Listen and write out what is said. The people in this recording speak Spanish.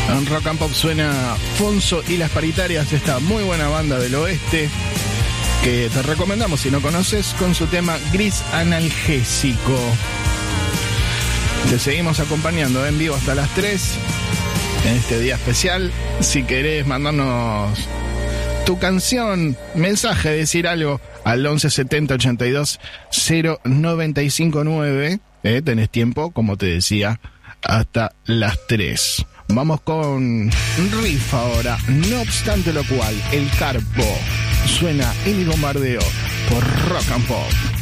En Rock and Pop suena Fonso y las Paritarias, esta muy buena banda del oeste que te recomendamos si no conoces, con su tema Gris Analgésico. Te seguimos acompañando en vivo hasta las 3 en este día especial. Si querés mandarnos tu canción, mensaje, decir algo al 11 70 82 0959, tenés tiempo, como te decía, hasta las 3. Vamos con riff ahora. No obstante lo cual, El Carpo. Suena El Bombardeo por Rock and Pop.